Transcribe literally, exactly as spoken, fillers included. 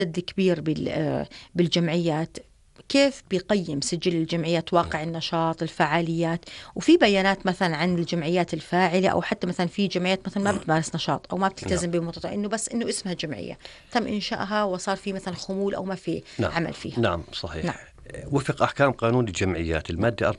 كبير بال- بالجمعيات، كيف بيقيم سجل الجمعيات واقع النشاط الفعاليات؟ وفي بيانات مثلا عن الجمعيات الفاعلة، أو حتى مثلا في جمعيات مثلا ما بتمارس نشاط أو ما نعم. بتلتزم بمتطلع إنه بس إنه اسمها جمعية تم إنشائها وصار في مثلا خمول أو ما في نعم. عمل فيها. نعم نعم. صحيح. وفق أحكام قانون الجمعيات المادة